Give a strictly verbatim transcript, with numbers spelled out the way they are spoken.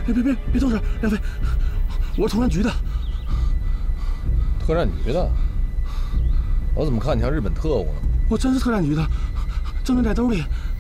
别别别别动手，梁飞，我是特战局的。 特战局的？我怎么看你像日本特务呢？ 我真是特战局的，正在在兜里，